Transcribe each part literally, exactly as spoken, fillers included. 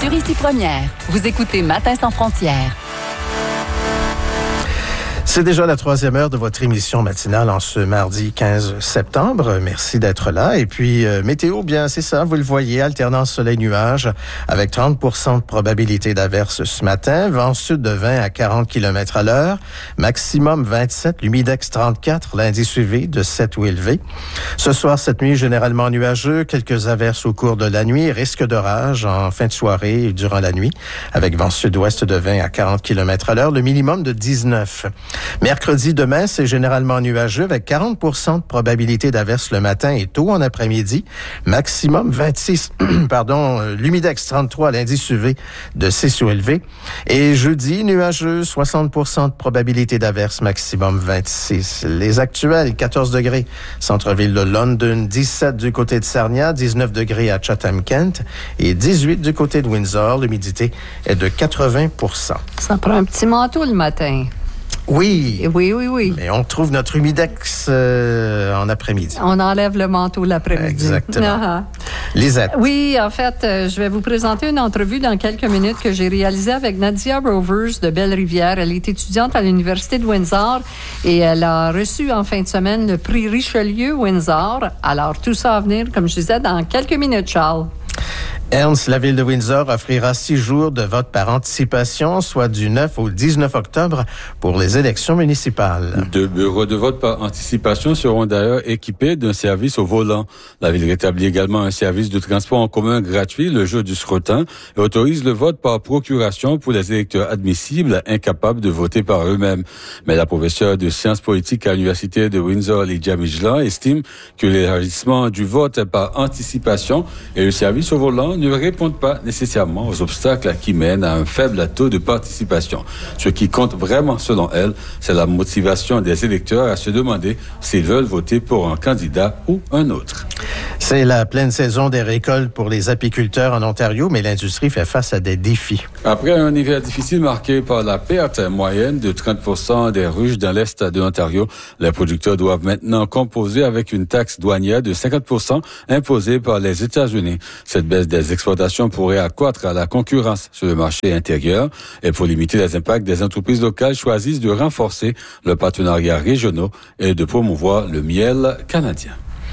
sur Ici Première. Vous écoutez Matin sans frontières. C'est déjà la troisième heure de votre émission matinale en ce mardi quinze septembre. Merci d'être là. Et puis, euh, météo, bien, c'est ça, vous le voyez, alternance soleil-nuage avec trente pour cent de probabilité d'averse ce matin. Vent sud de vingt à quarante kilomètres à l'heure. Maximum vingt-sept, l'humidex trente-quatre, l'indice U V de sept ou élevé. Ce soir, cette nuit, généralement nuageux. Quelques averses au cours de la nuit. Risque d'orage en fin de soirée et durant la nuit avec vent sud-ouest de vingt à quarante kilomètres à l'heure. Le minimum de dix-neuf. Mercredi, demain, c'est généralement nuageux avec quarante pour cent de probabilité d'averse le matin et tôt en après-midi. Maximum vingt-six, pardon, l'humidex trente-trois, l'indice U V de six ou élevé. Et jeudi, nuageux, soixante pour cent de probabilité d'averse, maximum vingt-six. Les actuels, quatorze degrés, centre-ville de London, dix-sept du côté de Sarnia, dix-neuf degrés à Chatham-Kent et dix-huit du côté de Windsor. L'humidité est de quatre-vingts pour cent. Ça prend un petit manteau le matin. Oui. Oui, oui, oui. Mais on trouve notre humidex euh, en après-midi. On enlève le manteau l'après-midi. Exactement. Uh-huh. Lisette. Oui, en fait, euh, je vais vous présenter une entrevue dans quelques minutes que j'ai réalisée avec Nadia Rovers de Belle-Rivière. Elle est étudiante à l'Université de Windsor et elle a reçu en fin de semaine le prix Richelieu-Windsor. Alors, tout ça à venir, comme je disais, dans quelques minutes, Charles. Ernst, la ville de Windsor offrira six jours de vote par anticipation, soit du neuf au dix-neuf octobre pour les élections municipales. Deux bureaux de vote par anticipation seront d'ailleurs équipés d'un service au volant. La ville rétablit également un service de transport en commun gratuit le jour du scrutin et autorise le vote par procuration pour les électeurs admissibles incapables de voter par eux-mêmes. Mais la professeure de sciences politiques à l'Université de Windsor, Lydia Mijlan, estime que l'élargissement du vote par anticipation et le service au volant ne répondent pas nécessairement aux obstacles qui mènent à un faible taux de participation. Ce qui compte vraiment, selon elle, c'est la motivation des électeurs à se demander s'ils veulent voter pour un candidat ou un autre. C'est la pleine saison des récoltes pour les apiculteurs en Ontario, mais l'industrie fait face à des défis. Après un hiver difficile marqué par la perte moyenne de trente pour cent des ruches dans l'est de l'Ontario, les producteurs doivent maintenant composer avec une taxe douanière de cinquante pour cent imposée par les États-Unis. Cette baisse des exportations pourrait accroître la concurrence sur le marché intérieur et pour limiter les impacts, des entreprises locales choisissent de renforcer leurs partenariats régionaux et de promouvoir le miel canadien.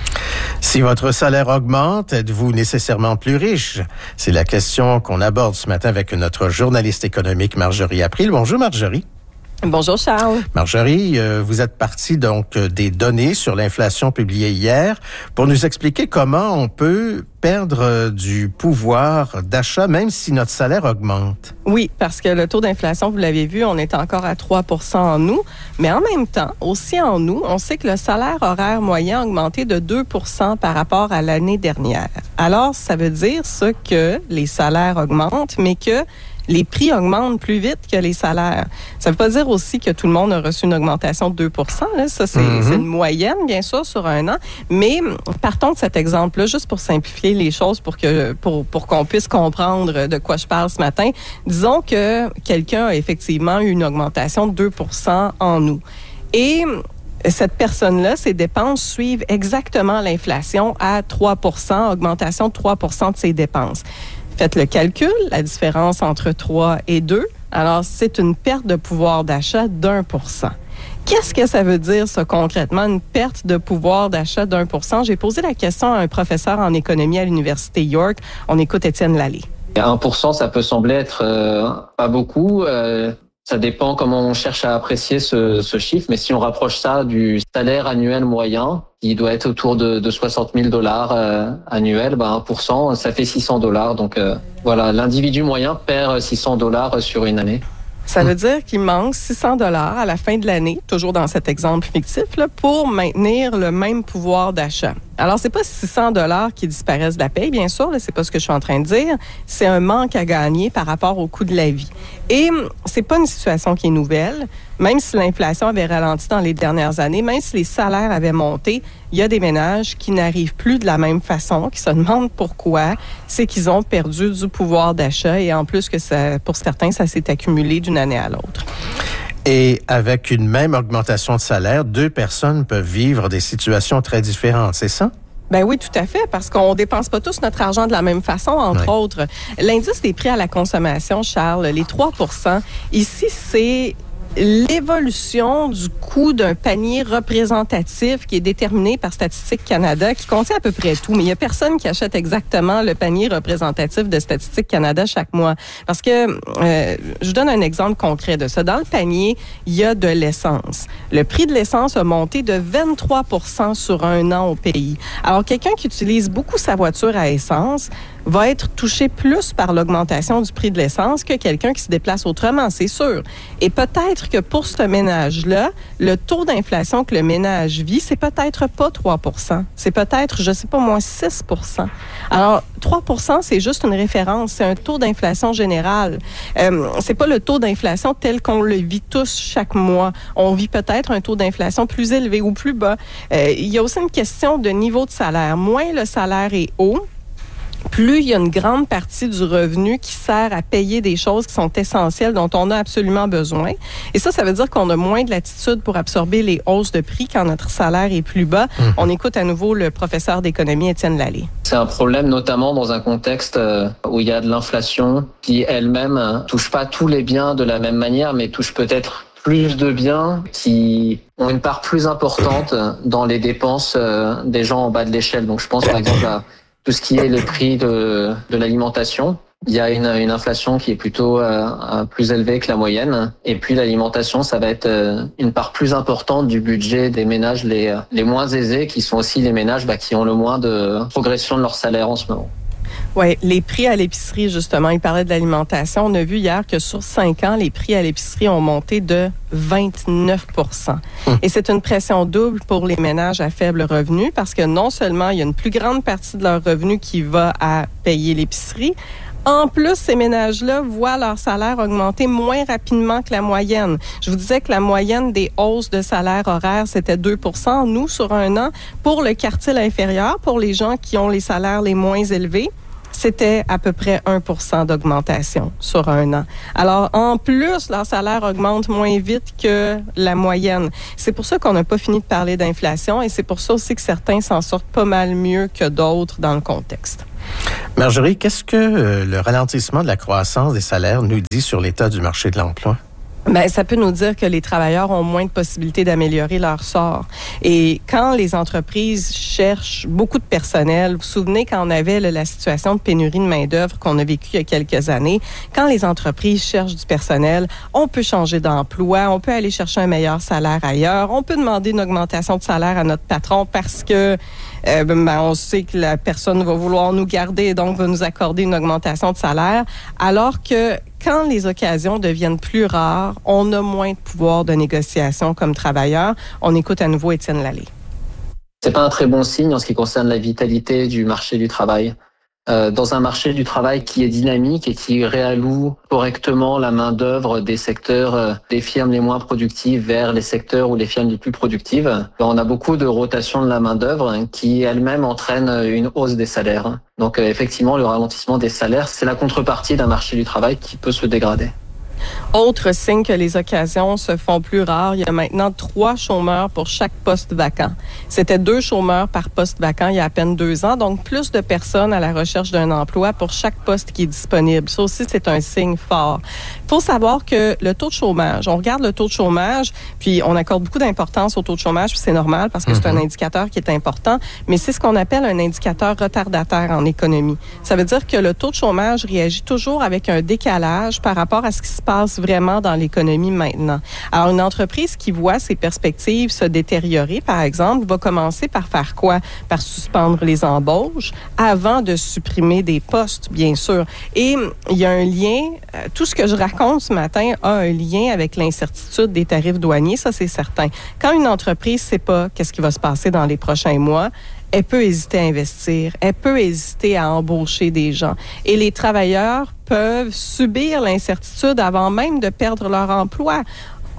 Si votre salaire augmente, êtes-vous nécessairement plus riche? C'est la question qu'on aborde ce matin avec notre journaliste économique Marjorie April. Bonjour Marjorie. Bonjour Charles. Marjorie, euh, vous êtes partie donc des données sur l'inflation publiées hier pour nous expliquer comment on peut perdre du pouvoir d'achat même si notre salaire augmente. Oui, parce que le taux d'inflation, vous l'avez vu, on est encore à trois pour cent en août, mais en même temps, aussi en août, on sait que le salaire horaire moyen a augmenté de deux pour cent par rapport à l'année dernière. Alors, ça veut dire ça que les salaires augmentent, mais que les prix augmentent plus vite que les salaires. Ça ne veut pas dire aussi que tout le monde a reçu une augmentation de deux pour cent. Là. Ça, c'est, mm-hmm. c'est une moyenne, bien sûr, sur un an. Mais partons de cet exemple-là, juste pour simplifier les choses, pour que pour, pour qu'on puisse comprendre de quoi je parle ce matin. Disons que quelqu'un a effectivement eu une augmentation de deux pour cent en août. Et cette personne-là, ses dépenses suivent exactement l'inflation à trois pour cent, augmentation de trois pour cent de ses dépenses. Faites le calcul, la différence entre trois et deux. Alors, c'est une perte de pouvoir d'achat d'un pour cent. Qu'est-ce que ça veut dire, ça, concrètement, une perte de pouvoir d'achat d'un pour cent? J'ai posé la question à un professeur en économie à l'Université York. On écoute Étienne Lallée. un pour cent, ça peut sembler être euh, pas beaucoup. Euh, ça dépend comment on cherche à apprécier ce, ce chiffre. Mais si on rapproche ça du salaire annuel moyen, qui doit être autour de, de soixante mille dollars euh, annuels, ben un pour cent, ça fait six cents dollars. Donc euh, voilà, l'individu moyen perd six cents dollars sur une année. Ça veut dire qu'il manque six cents dollars à la fin de l'année, toujours dans cet exemple fictif, là, pour maintenir le même pouvoir d'achat. Alors, c'est pas six cents dollars qui disparaissent de la paye, bien sûr, là, c'est pas ce que je suis en train de dire. C'est un manque à gagner par rapport au coût de la vie. Et c'est pas une situation qui est nouvelle. Même si l'inflation avait ralenti dans les dernières années, même si les salaires avaient monté, il y a des ménages qui n'arrivent plus de la même façon, qui se demandent pourquoi. C'est qu'ils ont perdu du pouvoir d'achat et en plus que ça, pour certains, ça s'est accumulé d'une année à l'autre. Et avec une même augmentation de salaire, deux personnes peuvent vivre des situations très différentes, c'est ça? Ben oui, tout à fait, parce qu'on ne dépense pas tous notre argent de la même façon, entre oui. autres. L'indice des prix à la consommation, Charles, les trois pour cent, ici, c'est l'évolution du coût d'un panier représentatif qui est déterminé par Statistique Canada, qui contient à peu près tout, mais il n'y a personne qui achète exactement le panier représentatif de Statistique Canada chaque mois. Parce que, euh, je vous donne un exemple concret de ça. Dans le panier, il y a de l'essence. Le prix de l'essence a monté de vingt-trois pour cent sur un an au pays. Alors, quelqu'un qui utilise beaucoup sa voiture à essence va être touché plus par l'augmentation du prix de l'essence que quelqu'un qui se déplace autrement, c'est sûr. Et peut-être que pour ce ménage-là, le taux d'inflation que le ménage vit, c'est peut-être pas trois pour cent. C'est peut-être, je sais pas moi, six pour cent. Alors, trois pour cent, c'est juste une référence. C'est un taux d'inflation général. Euh, c'est pas le taux d'inflation tel qu'on le vit tous chaque mois. On vit peut-être un taux d'inflation plus élevé ou plus bas. Euh, il y a aussi une question de niveau de salaire. Moins le salaire est haut, plus il y a une grande partie du revenu qui sert à payer des choses qui sont essentielles, dont on a absolument besoin. Et ça, ça veut dire qu'on a moins de latitude pour absorber les hausses de prix quand notre salaire est plus bas. Mmh. On écoute à nouveau le professeur d'économie, Étienne Lallet. C'est un problème notamment dans un contexte où il y a de l'inflation qui elle-même ne touche pas tous les biens de la même manière, mais touche peut-être plus de biens qui ont une part plus importante dans les dépenses des gens en bas de l'échelle. Donc je pense par exemple à tout ce qui est les prix de, de l'alimentation. Il y a une, une inflation qui est plutôt euh, plus élevée que la moyenne. Et puis l'alimentation, ça va être euh, une part plus importante du budget des ménages les, les moins aisés, qui sont aussi les ménages bah, qui ont le moins de progression de leur salaire en ce moment. Oui, les prix à l'épicerie, justement, il parlait de l'alimentation. On a vu hier que sur cinq ans, les prix à l'épicerie ont monté de vingt-neuf pour cent. Hum. Et c'est une pression double pour les ménages à faible revenu parce que non seulement il y a une plus grande partie de leur revenu qui va à payer l'épicerie, en plus, ces ménages-là voient leur salaire augmenter moins rapidement que la moyenne. Je vous disais que la moyenne des hausses de salaire horaire, c'était deux pour cent, nous, sur un an. Pour le quartile inférieur, pour les gens qui ont les salaires les moins élevés, c'était à peu près un pour cent d'augmentation sur un an. Alors, en plus, leur salaire augmente moins vite que la moyenne. C'est pour ça qu'on n'a pas fini de parler d'inflation et c'est pour ça aussi que certains s'en sortent pas mal mieux que d'autres dans le contexte. Marjorie, qu'est-ce que euh, le ralentissement de la croissance des salaires nous dit sur l'état du marché de l'emploi? Ben, ça peut nous dire que les travailleurs ont moins de possibilités d'améliorer leur sort. Et quand les entreprises cherchent beaucoup de personnel, vous vous souvenez quand on avait là, la situation de pénurie de main-d'œuvre qu'on a vécue il y a quelques années, quand les entreprises cherchent du personnel, on peut changer d'emploi, on peut aller chercher un meilleur salaire ailleurs, on peut demander une augmentation de salaire à notre patron parce que euh, ben, on sait que la personne va vouloir nous garder et donc va nous accorder une augmentation de salaire, alors que quand les occasions deviennent plus rares, on a moins de pouvoir de négociation comme travailleur. On écoute à nouveau Étienne Lallet. C'est pas un très bon signe en ce qui concerne la vitalité du marché du travail. Euh, dans un marché du travail qui est dynamique et qui réalloue correctement la main-d'œuvre des secteurs, euh, des firmes les moins productives vers les secteurs ou les firmes les plus productives, on a beaucoup de rotation de la main-d'œuvre hein, qui elle-même entraîne une hausse des salaires. Donc euh, effectivement, le ralentissement des salaires, c'est la contrepartie d'un marché du travail qui peut se dégrader. Autre signe que les occasions se font plus rares, il y a maintenant trois chômeurs pour chaque poste vacant. C'était deux chômeurs par poste vacant il y a à peine deux ans, donc plus de personnes à la recherche d'un emploi pour chaque poste qui est disponible. Ça aussi, c'est un signe fort. Il faut savoir que le taux de chômage, on regarde le taux de chômage, puis on accorde beaucoup d'importance au taux de chômage, puis c'est normal parce que mm-hmm. c'est un indicateur qui est important, mais c'est ce qu'on appelle un indicateur retardataire en économie. Ça veut dire que le taux de chômage réagit toujours avec un décalage par rapport à ce qui se passe vraiment dans l'économie maintenant. Alors, une entreprise qui voit ses perspectives se détériorer, par exemple, va commencer par faire quoi? Par suspendre les embauches avant de supprimer des postes, bien sûr. Et il y a un lien, tout ce que je raconte ce matin a un lien avec l'incertitude des tarifs douaniers, ça c'est certain. Quand une entreprise ne sait pas qu'est-ce qui va se passer dans les prochains mois, elle peut hésiter à investir, elle peut hésiter à embaucher des gens. Et les travailleurs peuvent subir l'incertitude avant même de perdre leur emploi.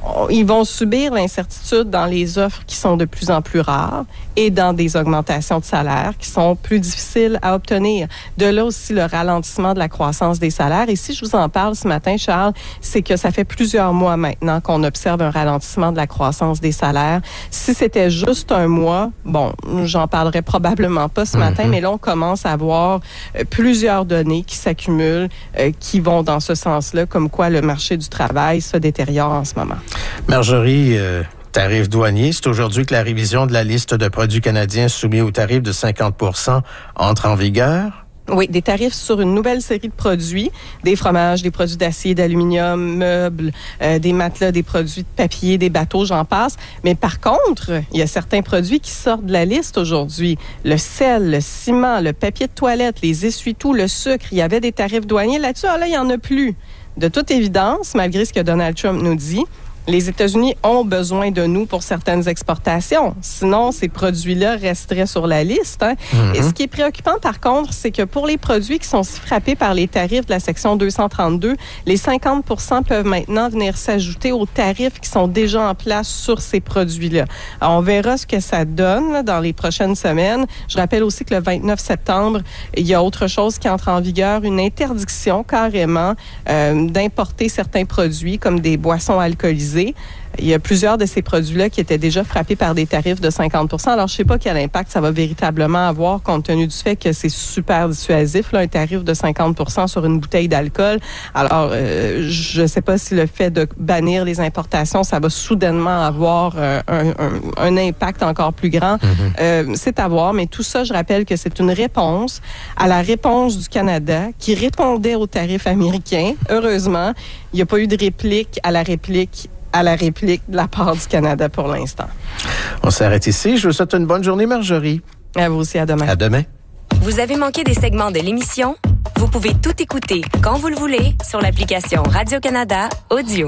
ils vont subir l'incertitude dans les offres qui sont de plus en plus rares et dans des augmentations de salaire qui sont plus difficiles à obtenir. De là aussi le ralentissement de la croissance des salaires. Et si je vous en parle ce matin, Charles, c'est que ça fait plusieurs mois maintenant qu'on observe un ralentissement de la croissance des salaires. Si c'était juste un mois, bon, j'en parlerais probablement pas ce matin, mm-hmm. mais là, on commence à voir euh, plusieurs données qui s'accumulent, euh, qui vont dans ce sens-là, comme quoi le marché du travail se détériore en ce moment. Marjorie, euh, tarif douanier, c'est aujourd'hui que la révision de la liste de produits canadiens soumis au tarif de cinquante pour cent entre en vigueur. Oui, des tarifs sur une nouvelle série de produits, des fromages, des produits d'acier, d'aluminium, meubles, euh, des matelas, des produits de papier, des bateaux, j'en passe. Mais par contre, il y a certains produits qui sortent de la liste aujourd'hui. Le sel, le ciment, le papier de toilette, les essuie-tout, le sucre, il y avait des tarifs douaniers là-dessus. Ah là, il n'y en a plus. De toute évidence, malgré ce que Donald Trump nous dit, les États-Unis ont besoin de nous pour certaines exportations. Sinon, ces produits-là resteraient sur la liste. Hein? Mm-hmm. Et ce qui est préoccupant, par contre, c'est que pour les produits qui sont frappés par les tarifs de la section deux cent trente-deux, les cinquante pour cent peuvent maintenant venir s'ajouter aux tarifs qui sont déjà en place sur ces produits-là. Alors, on verra ce que ça donne là, dans les prochaines semaines. Je rappelle aussi que le vingt-neuf septembre, il y a autre chose qui entre en vigueur, une interdiction carrément euh, d'importer certains produits comme des boissons alcoolisées. Il y a plusieurs de ces produits-là qui étaient déjà frappés par des tarifs de cinquante pour cent. Alors, je ne sais pas quel impact ça va véritablement avoir compte tenu du fait que c'est super dissuasif, là, un tarif de cinquante pour cent sur une bouteille d'alcool. Alors, euh, je ne sais pas si le fait de bannir les importations, ça va soudainement avoir euh, un, un, un impact encore plus grand. Mm-hmm. Euh, c'est à voir, mais tout ça, je rappelle que c'est une réponse à la réponse du Canada qui répondait aux tarifs américains. Heureusement, il n'y a pas eu de réplique à la réplique à la réplique de la part du Canada pour l'instant. On s'arrête ici. Je vous souhaite une bonne journée, Marjorie. À vous aussi, à demain. À demain. Vous avez manqué des segments de l'émission? Vous pouvez tout écouter quand vous le voulez sur l'application Radio-Canada Audio.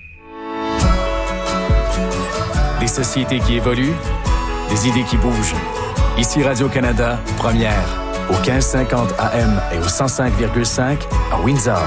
Des sociétés qui évoluent, des idées qui bougent. Ici Radio-Canada, première, au quinze cinquante A M et au cent cinq virgule cinq à Windsor.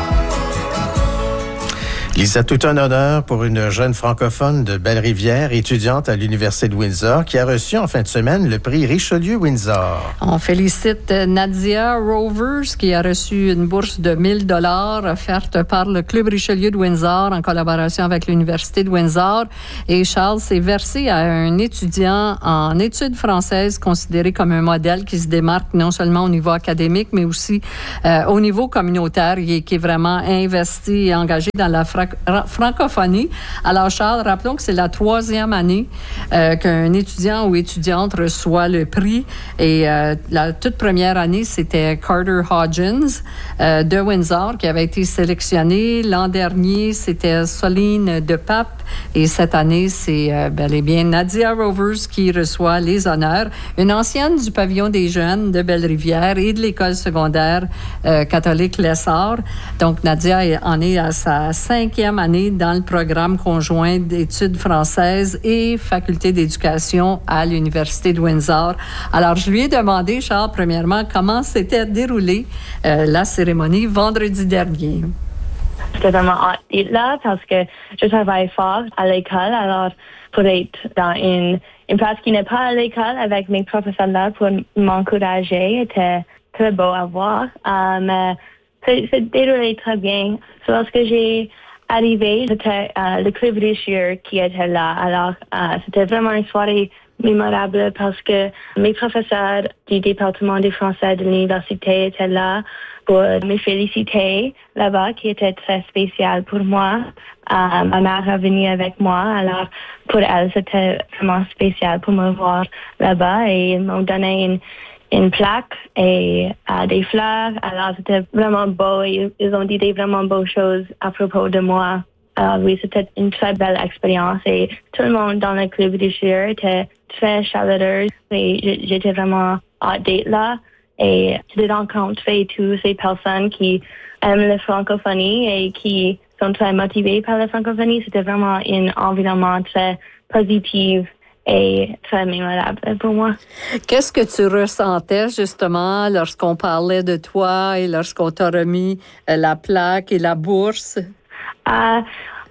Lisa, tout un honneur pour une jeune francophone de Belle-Rivière, étudiante à l'Université de Windsor, qui a reçu en fin de semaine le prix Richelieu-Windsor. On félicite Nadia Rovers, qui a reçu une bourse de mille dollars offerte par le Club Richelieu de Windsor en collaboration avec l'Université de Windsor. Et Charles s'est versé à un étudiant en études françaises considéré comme un modèle qui se démarque non seulement au niveau académique, mais aussi euh, au niveau communautaire, et qui est vraiment investi et engagé dans la fra- francophonie. Alors, Charles, rappelons que c'est la troisième année euh, qu'un étudiant ou étudiante reçoit le prix. Et euh, la toute première année, c'était Carter Hodgins euh, de Windsor qui avait été sélectionné. L'an dernier, c'était Soline de Pape. Et cette année, c'est euh, bel et bien Nadia Rovers qui reçoit les honneurs. Une ancienne du pavillon des jeunes de Belle-Rivière et de l'école secondaire euh, catholique Lessard. Donc, Nadia en est à sa cinquième année dans le programme conjoint d'études françaises et faculté d'éducation à l'Université de Windsor. Alors, je lui ai demandé, Charles, premièrement, comment s'était déroulée euh, la cérémonie vendredi dernier. C'était vraiment hâte d'être là parce que je travaille fort à l'école. Alors, pour être dans une, une place qui n'est pas à l'école avec mes professeurs là pour m'encourager, était très beau à voir. Um, euh, c'est, c'est déroulé très bien. So, lorsque j'ai arrivé, c'était euh, le Club Richelieu qui était là. Alors, euh, c'était vraiment une soirée mémorable parce que mes professeurs du département du français de l'université étaient là pour me féliciter là-bas, qui était très spécial pour moi. Euh, ma mère est venue avec moi, alors pour elle, c'était vraiment spécial pour me voir là-bas et ils m'ont donné une une plaque et euh, des fleurs. Alors, c'était vraiment beau et ils ont dit des vraiment beaux choses à propos de moi. Alors, oui, c'était une très belle expérience et tout le monde dans le Club Richelieu était très chaleureux et j'étais vraiment hâte d'être là. Et j'ai rencontré toutes ces personnes qui aiment la francophonie et qui sont très motivées par la francophonie. C'était vraiment un environnement très positif et très mémorable pour moi. Qu'est-ce que tu ressentais justement lorsqu'on parlait de toi et lorsqu'on t'a remis la plaque et la bourse? Euh,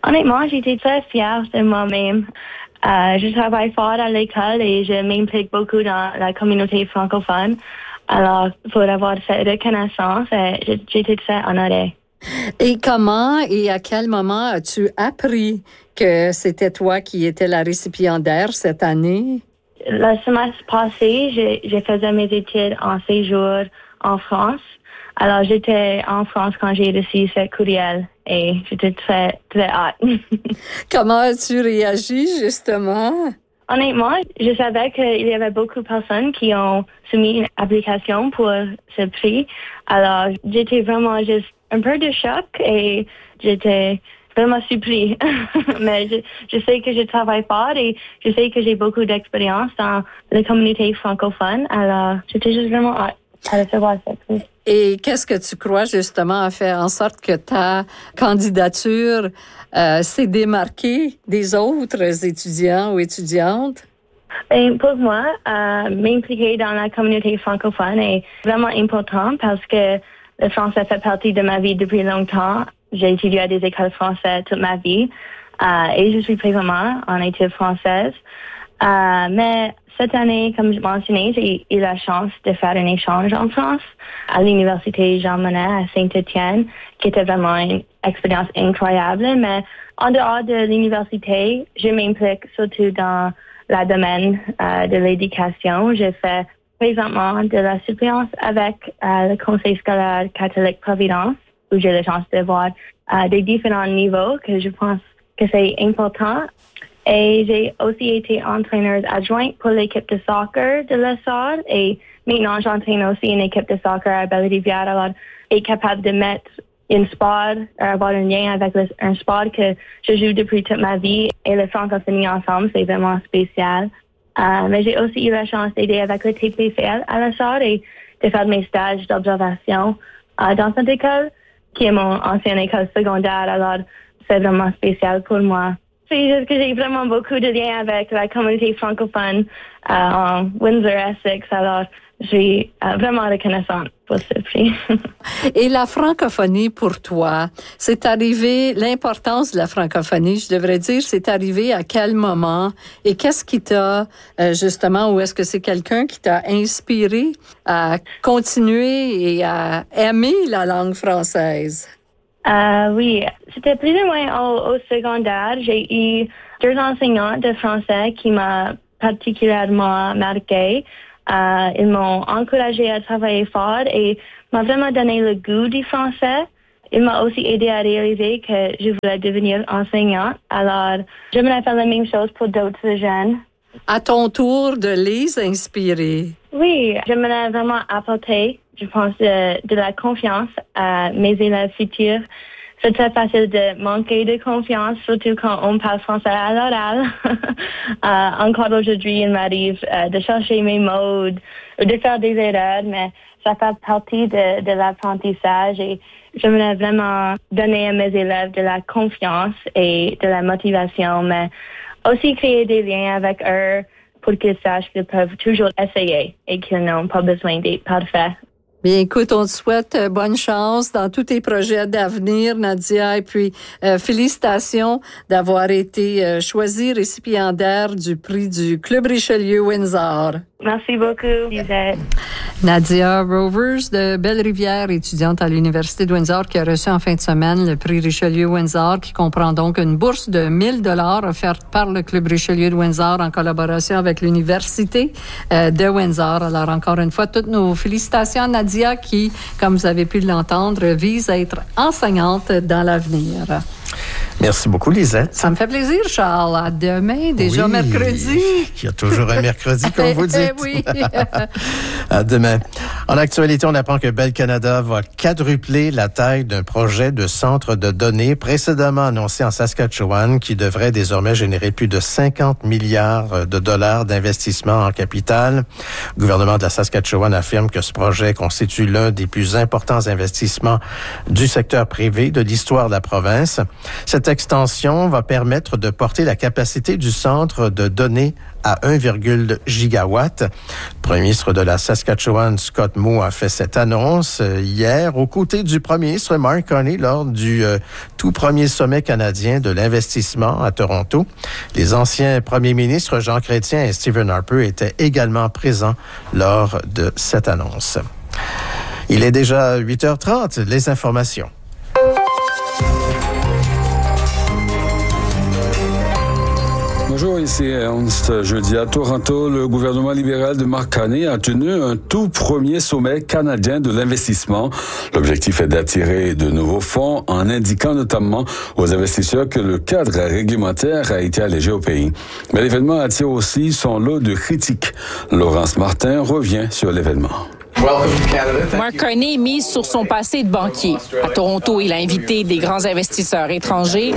Honnêtement, j'étais très fière de moi-même. Euh, je travaille fort à l'école et je m'implique beaucoup dans la communauté francophone. Alors, pour avoir cette reconnaissance, euh, j'étais très honorée. Et comment et à quel moment as-tu appris que c'était toi qui étais la récipiendaire cette année? Le semestre passé, j'ai, j'ai fait mes études en séjour en France. Alors, j'étais en France quand j'ai reçu ce courriel et j'étais très, très hâte. Comment as-tu réagi, justement? Honnêtement, je savais qu'il y avait beaucoup de personnes qui ont soumis une application pour ce prix. Alors, j'étais vraiment juste un peu de choc et j'étais vraiment surpris. Mais je, je sais que je travaille fort et je sais que j'ai beaucoup d'expérience dans la communauté francophone. Alors, j'étais juste vraiment hâte à recevoir ce prix. Et qu'est-ce que tu crois, justement, a fait en sorte que ta candidature euh, s'est démarquée des autres étudiants ou étudiantes? Ben, pour moi, euh, m'impliquer dans la communauté francophone est vraiment important parce que le français fait partie de ma vie depuis longtemps. J'ai étudié à des écoles françaises toute ma vie euh, et je suis présentement en études françaises. Euh, mais cette année, comme je mentionnais, j'ai eu la chance de faire un échange en France à l'université Jean Monnet à Saint-Étienne, qui était vraiment une expérience incroyable. Mais en dehors de l'université, je m'implique surtout dans le domaine euh, de l'éducation. Je fais présentement de la suppléance avec euh, le Conseil scolaire catholique Providence, où j'ai la chance de voir euh, des différents niveaux que je pense que c'est important. Et j'ai aussi été entraîneuse adjointe pour l'équipe de soccer de l'E S O R et maintenant j'entraîne aussi une équipe de soccer à Belle-Rivière. Alors, être capable de mettre un sport, avoir un lien avec le, un sport que je joue depuis toute ma vie et le francophonie ensemble, c'est vraiment spécial. Euh, mais j'ai aussi eu la chance d'aider avec le T P C L à l'E S O R et de faire mes stages d'observation euh, dans cette école, qui est mon ancienne école secondaire. Alors, c'est vraiment spécial pour moi. C'est juste que j'ai vraiment beaucoup de liens avec la communauté francophone euh, en Windsor-Essex. Alors, je suis euh, vraiment reconnaissante pour ce prix. Et la francophonie pour toi, c'est arrivé, l'importance de la francophonie, je devrais dire, c'est arrivé à quel moment et qu'est-ce qui t'a, euh, justement, ou est-ce que c'est quelqu'un qui t'a inspiré à continuer et à aimer la langue française? Euh, oui, c'était plus ou moins au, au secondaire. J'ai eu deux enseignants de français qui m'ont particulièrement marqué. Euh, ils m'ont encouragé à travailler fort et m'ont vraiment donné le goût du français. Ils m'ont aussi aidé à réaliser que je voulais devenir enseignante. Alors, j'aimerais faire la même chose pour d'autres jeunes. À ton tour de les inspirer. Oui, j'aimerais vraiment apporter, je pense, de, de la confiance à mes élèves futurs. C'est très facile de manquer de confiance, surtout quand on parle français à l'oral. euh, encore aujourd'hui, il m'arrive euh, de chercher mes mots ou de faire des erreurs, mais ça fait partie de, de l'apprentissage et j'aimerais vraiment donner à mes élèves de la confiance et de la motivation, mais aussi créer des liens avec eux pour qu'ils sachent qu'ils peuvent toujours essayer et qu'ils n'ont pas besoin d'être parfaits. Bien, écoute, on te souhaite bonne chance dans tous tes projets d'avenir, Nadia, et puis euh, félicitations d'avoir été euh, choisie récipiendaire du prix du Club Richelieu Windsor. Merci beaucoup, Lisette. Nadia Rovers de Belle-Rivière, étudiante à l'Université de Windsor, qui a reçu en fin de semaine le prix Richelieu Windsor, qui comprend donc une bourse de mille dollars offerte par le Club Richelieu de Windsor en collaboration avec l'Université euh, de Windsor. Alors, encore une fois, toutes nos félicitations à Nadia qui, comme vous avez pu l'entendre, vise à être enseignante dans l'avenir. Merci beaucoup, Lisette. Ça me fait plaisir, Charles. À demain, déjà oui, mercredi. Il y a toujours un mercredi, comme vous dites. Oui. À demain. En actualité, on apprend que Bell Canada va quadrupler la taille d'un projet de centre de données précédemment annoncé en Saskatchewan qui devrait désormais générer plus de cinquante milliards de dollars d'investissement en capital. Le gouvernement de la Saskatchewan affirme que ce projet constitue l'un des plus importants investissements du secteur privé de l'histoire de la province. Cette extension va permettre de porter la capacité du centre de données à un virgule gigawatt. Le premier ministre de la Saskatchewan, Scott Scott Moe a fait cette annonce euh, hier aux côtés du premier ministre Mark Carney lors du euh, tout premier sommet canadien de l'investissement à Toronto. Les anciens premiers ministres Jean Chrétien et Stephen Harper étaient également présents lors de cette annonce. Il est déjà huit heures trente, les informations. Bonjour, ici Ernst. Jeudi à Toronto, le gouvernement libéral de Mark Carney a tenu un tout premier sommet canadien de l'investissement. L'objectif est d'attirer de nouveaux fonds en indiquant notamment aux investisseurs que le cadre réglementaire a été allégé au pays. Mais l'événement attire aussi son lot de critiques. Laurence Martin revient sur l'événement. Mark Carney mise sur son passé de banquier. À Toronto, il a invité des grands investisseurs étrangers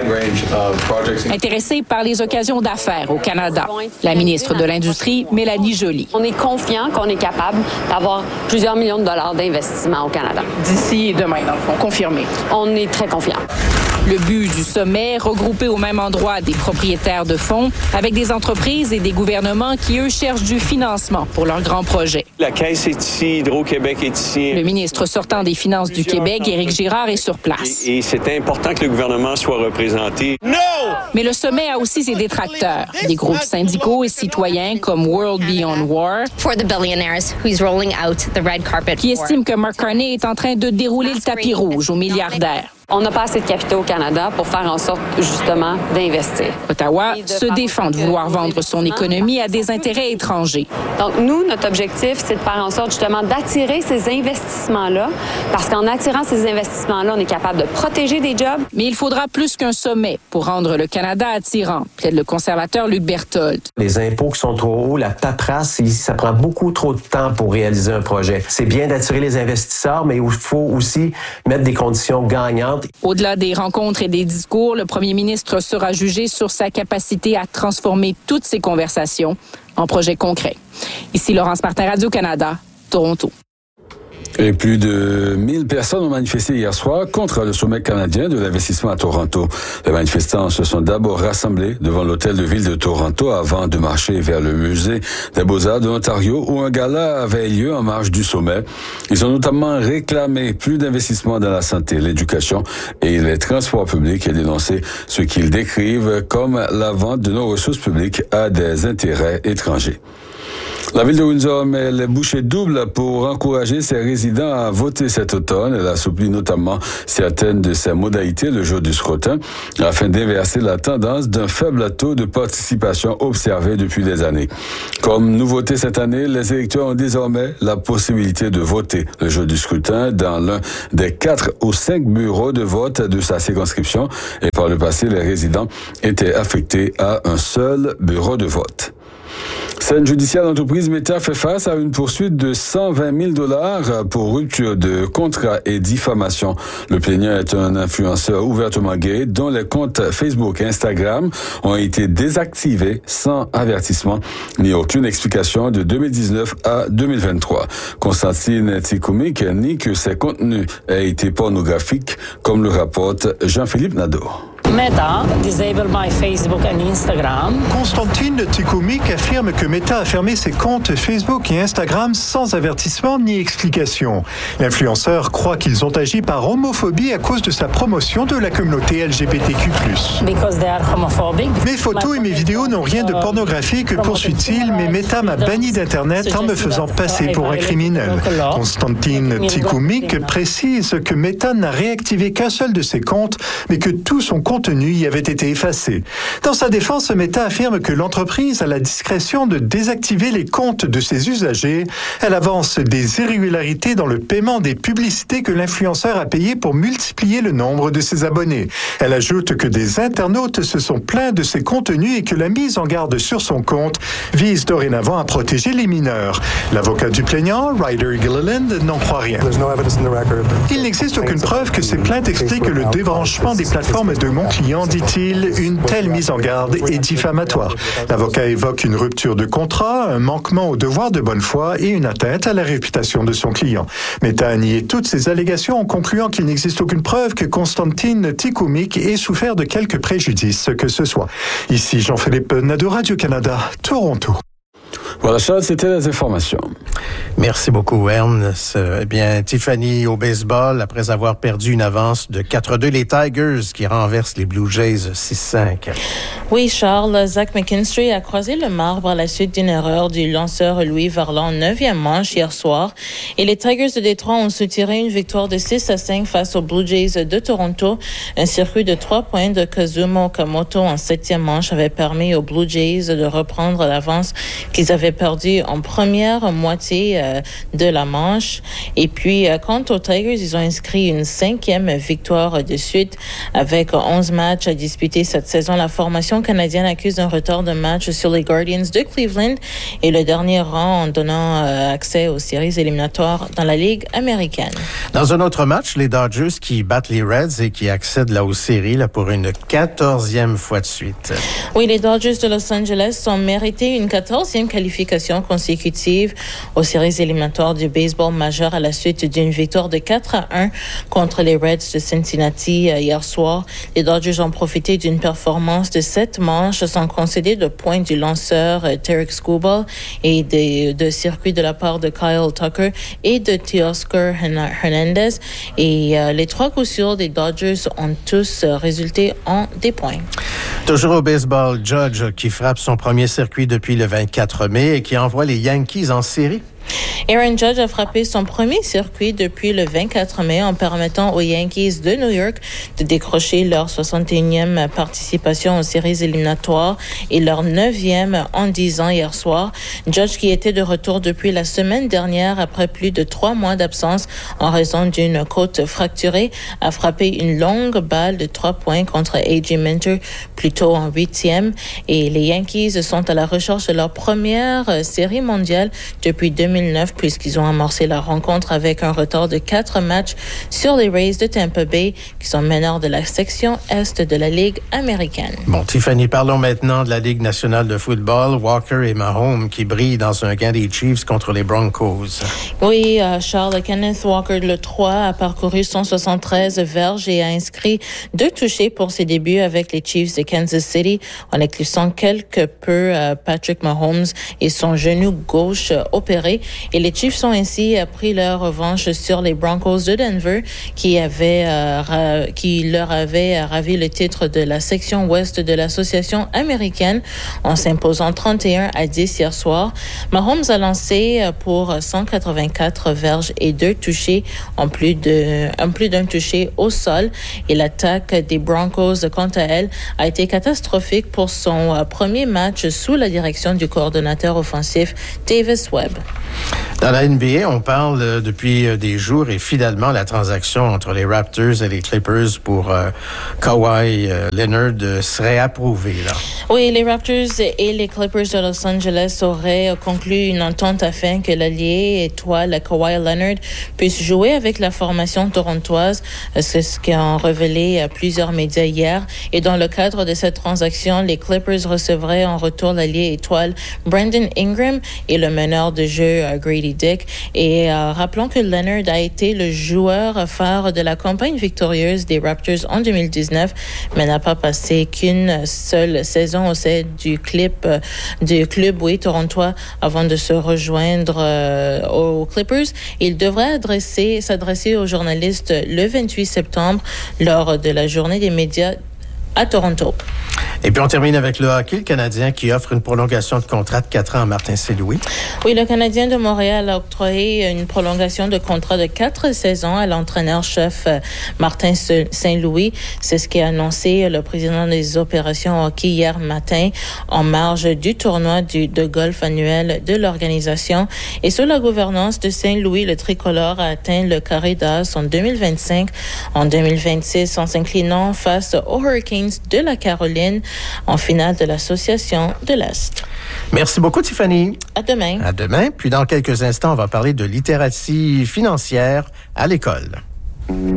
intéressés par les occasions d'affaires au Canada. La ministre de l'Industrie, Mélanie Joly. On est confiant qu'on est capable d'avoir plusieurs millions de dollars d'investissement au Canada. D'ici demain, dans le fond, confirmé. On est très confiant. Le but du sommet, regrouper au même endroit des propriétaires de fonds avec des entreprises et des gouvernements qui, eux, cherchent du financement pour leurs grands projets. La Caisse est ici, Hydro-Québec est ici. Le ministre sortant des Finances du Québec, Éric Girard, est sur place. Et, et c'est important que le gouvernement soit représenté. Non! Mais le sommet a aussi ses détracteurs. Des groupes syndicaux et citoyens comme World Beyond War, For the billionaires who's rolling out the red carpet qui estiment que Mark Carney est en train de dérouler le tapis rouge aux milliardaires. On n'a pas assez de capitaux au Canada pour faire en sorte, justement, d'investir. Ottawa se défend de vouloir vendre son économie à des intérêts étrangers. Donc, nous, notre objectif, c'est de faire en sorte, justement, d'attirer ces investissements-là, parce qu'en attirant ces investissements-là, on est capable de protéger des jobs. Mais il faudra plus qu'un sommet pour rendre le Canada attirant, plaide le conservateur Luc Berthold. Les impôts qui sont trop hauts, la paperasse, ça prend beaucoup trop de temps pour réaliser un projet. C'est bien d'attirer les investisseurs, mais il faut aussi mettre des conditions gagnantes. Au-delà des rencontres et des discours, le premier ministre sera jugé sur sa capacité à transformer toutes ces conversations en projets concrets. Ici Laurence Martin, Radio-Canada, Toronto. Et plus de mille personnes ont manifesté hier soir contre le sommet canadien de l'investissement à Toronto. Les manifestants se sont d'abord rassemblés devant l'hôtel de ville de Toronto avant de marcher vers le musée des Beaux-Arts de l'Ontario où un gala avait lieu en marge du sommet. Ils ont notamment réclamé plus d'investissement dans la santé, l'éducation et les transports publics et dénoncé ce qu'ils décrivent comme la vente de nos ressources publiques à des intérêts étrangers. La ville de Windsor met les bouchées doubles pour encourager ses résidents à voter cet automne. Elle assouplit notamment certaines de ses modalités le jour du scrutin afin d'inverser la tendance d'un faible taux de participation observé depuis des années. Comme nouveauté cette année, les électeurs ont désormais la possibilité de voter le jour du scrutin dans l'un des quatre ou cinq bureaux de vote de sa circonscription. Et par le passé, les résidents étaient affectés à un seul bureau de vote. Scène judiciaire, l'entreprise Meta fait face à une poursuite de cent vingt mille dollars pour rupture de contrat et diffamation. Le plaignant est un influenceur ouvertement gay dont les comptes Facebook et Instagram ont été désactivés sans avertissement ni aucune explication de deux mille dix-neuf à deux mille vingt-trois. Constantine Tikoumik nie que ses contenus aient été pornographiques, comme le rapporte Jean-Philippe Nadeau. Meta disable my Facebook and Instagram. Constantine Tikoumik affirme que Meta a fermé ses comptes Facebook et Instagram sans avertissement ni explication. L'influenceur croit qu'ils ont agi par homophobie à cause de sa promotion de la communauté L G B T Q plus. Because they are homophobic. Mes photos et mes vidéos n'ont rien de pornographique, poursuit-il, mais Meta m'a banni d'Internet en me faisant passer pour un criminel. Constantine Tikoumik précise que Meta n'a réactivé qu'un seul de ses comptes, mais que tout son contenu y avait été effacé. Dans sa défense, Meta affirme que l'entreprise a la discrétion de désactiver les comptes de ses usagers. Elle avance des irrégularités dans le paiement des publicités que l'influenceur a payées pour multiplier le nombre de ses abonnés. Elle ajoute que des internautes se sont plaints de ses contenus et que la mise en garde sur son compte vise dorénavant à protéger les mineurs. L'avocat du plaignant, Ryder Gilliland, n'en croit rien. Il n'existe aucune preuve que ces plaintes expliquent le débranchement des plateformes de mon client, dit-il. Une telle mise en garde est diffamatoire. L'avocat évoque une rupture de contrat, un manquement au devoir de bonne foi et une atteinte à la réputation de son client. Meta a nié toutes ces allégations en concluant qu'il n'existe aucune preuve que Constantine Tikoumik ait souffert de quelque préjudice que ce soit. Ici Jean-Philippe Nadeau, Radio-Canada, Toronto. Voilà, Charles, c'était les informations. Merci beaucoup, Ernst. Eh bien, Tiffany, au baseball, après avoir perdu une avance de quatre à deux, les Tigers qui renversent les Blue Jays six cinq. Oui, Charles, Zach McKinstry a croisé le marbre à la suite d'une erreur du lanceur Louis Varland, neuvième manche hier soir. Et les Tigers de Détroit ont soutiré une victoire de six à cinq face aux Blue Jays de Toronto. Un circuit de trois points de Kazuma Okamoto en septième manche avait permis aux Blue Jays de reprendre l'avance qu'ils avaient perdue en première moitié euh, de la manche. Et puis, euh, quant aux Tigers, ils ont inscrit une cinquième victoire de suite avec onze matchs à disputer cette saison. La formation canadienne accuse un retard de match sur les Guardians de Cleveland et le dernier rang en donnant euh, accès aux séries éliminatoires dans la Ligue américaine. Dans un autre match, les Dodgers qui battent les Reds et qui accèdent là aux séries là, pour une quatorzième fois de suite. Oui, les Dodgers de Los Angeles ont mérité une quatorzième qualification consécutive aux séries éliminatoires du baseball majeur à la suite d'une victoire de quatre à un contre les Reds de Cincinnati euh, hier soir. Les Dodgers ont profité d'une performance de sept manches sans concéder de points du lanceur euh, Tarek Skubal et de, de circuits de la part de Kyle Tucker et de Teoscar Hernandez. Et euh, les trois coups sûrs des Dodgers ont tous euh, résulté en des points. Toujours au baseball, Judge qui frappe son premier circuit depuis le vingt-quatre mai et qui envoie les Yankees en série. Aaron Judge a frappé son premier circuit depuis le vingt-quatre mai en permettant aux Yankees de New York de décrocher leur soixante et unième participation aux séries éliminatoires et leur neuvième en dix ans hier soir. Judge, qui était de retour depuis la semaine dernière après plus de trois mois d'absence en raison d'une côte fracturée, a frappé une longue balle de trois points contre A J Minter plus tôt en huitième. Et les Yankees sont à la recherche de leur première série mondiale depuis deux mille neuf puisqu'ils ont amorcé la rencontre avec un retard de quatre matchs sur les Rays de Tampa Bay qui sont meneurs de la section Est de la Ligue américaine. Bon, Tiffany, parlons maintenant de la Ligue nationale de football. Walker et Mahomes qui brillent dans un gain des Chiefs contre les Broncos. Oui, euh, Charles, Kenneth Walker, le trois, a parcouru cent soixante-treize verges et a inscrit deux touchés pour ses débuts avec les Chiefs de Kansas City en éclipsant quelque peu euh, Patrick Mahomes et son genou gauche euh, opéré. Et les Chiefs ont ainsi pris leur revanche sur les Broncos de Denver qui avaient, euh, ra- qui leur avaient ravi le titre de la section ouest de l'association américaine en s'imposant trente et un à dix hier soir. Mahomes a lancé pour cent quatre-vingt-quatre verges et deux touchés en plus de, en plus d'un touché au sol. Et l'attaque des Broncos, quant à elle, a été catastrophique pour son euh, premier match sous la direction du coordonnateur offensif Davis Webb. Dans la N B A, on parle euh, depuis euh, des jours et finalement la transaction entre les Raptors et les Clippers pour euh, Kawhi euh, Leonard euh, serait approuvée. Là. Oui, les Raptors et les Clippers de Los Angeles auraient conclu une entente afin que l'allié étoile Kawhi Leonard puisse jouer avec la formation torontoise. C'est ce qu'ont révélé plusieurs médias hier. Et dans le cadre de cette transaction, les Clippers recevraient en retour l'allié étoile Brandon Ingram et le meneur de jeu Grady Dick. Et euh, rappelons que Leonard a été le joueur phare de la campagne victorieuse des Raptors en deux mille dix-neuf, mais n'a pas passé qu'une seule saison au sein du clip euh, du club oui, torontois avant de se rejoindre euh, aux Clippers. Il devrait adresser, s'adresser aux journalistes le vingt-huit septembre lors de la journée des médias à Toronto. Et puis on termine avec le hockey, le Canadien qui offre une prolongation de contrat de quatre ans à Martin Saint-Louis. Oui, le Canadien de Montréal a octroyé une prolongation de contrat de quatre saisons à l'entraîneur-chef Martin Saint-Louis. C'est ce qu'a annoncé le président des opérations hockey hier matin en marge du tournoi du, de golf annuel de l'organisation. Et sous la gouvernance de Saint-Louis, le tricolore a atteint le carré d'as en deux mille vingt-cinq, en deux mille vingt-six, en s'inclinant face aux Hurricanes de la Caroline en finale de l'Association de l'Est. Merci beaucoup, Tiffany. À demain. À demain. Puis dans quelques instants, on va parler de littératie financière à l'école.